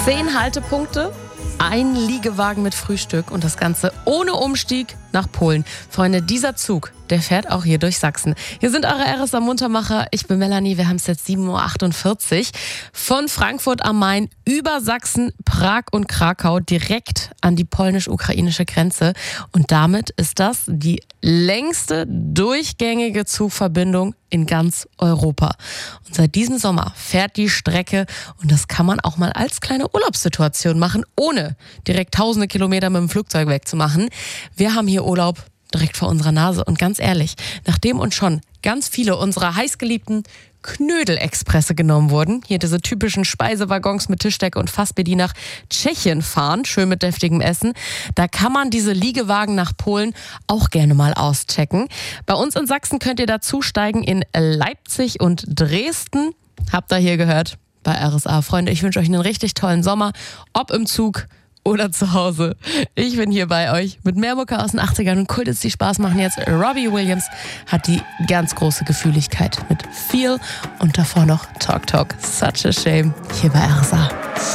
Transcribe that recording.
10 Haltepunkte, ein Liegewagen mit Frühstück und das Ganze ohne Umstieg nach Polen. Freunde, dieser Zug, der fährt auch hier durch Sachsen. Hier sind eure RSA Muntermacher. Ich bin Melanie, wir haben es jetzt 7.48 Uhr. Von Frankfurt am Main über Sachsen, Prag und Krakau direkt an die polnisch-ukrainische Grenze. Und damit ist das die längste durchgängige Zugverbindung in ganz Europa. Und seit diesem Sommer fährt die Strecke und das kann man auch mal als kleine Urlaubssituation machen, ohne direkt tausende Kilometer mit dem Flugzeug wegzumachen. Wir haben hier Urlaub direkt vor unserer Nase und ganz ehrlich, nachdem uns schon ganz viele unserer heißgeliebten Knödel-Expresse genommen wurden, hier diese typischen Speisewaggons mit Tischdecke und Fassbier, die nach Tschechien fahren, schön mit deftigem Essen, da kann man diese Liegewagen nach Polen auch gerne mal auschecken. Bei uns in Sachsen könnt ihr dazusteigen in Leipzig und Dresden. Habt ihr hier gehört bei RSA. Freunde, ich wünsche euch einen richtig tollen Sommer, ob im Zug oder zu Hause. Ich bin hier bei euch mit mehr Mucke aus den 80ern und Kultits, die Spaß machen jetzt. Robbie Williams hat die ganz große Gefühligkeit mit Feel und davor noch Talk Talk. Such a shame hier bei RSA.